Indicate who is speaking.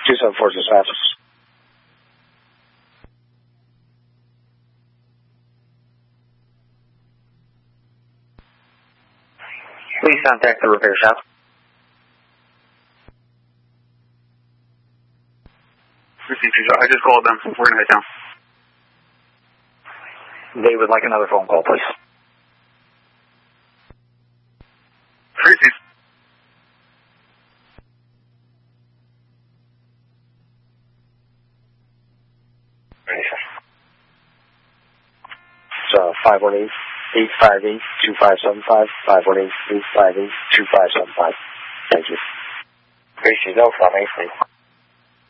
Speaker 1: 274 dispatch. Please contact the repair shop.
Speaker 2: I just called them. We're going to head down.
Speaker 1: They would like another phone call, please.
Speaker 2: 3C.
Speaker 1: So 518-858-2575, 518-858-2575. Thank you. 3C, no, from 8.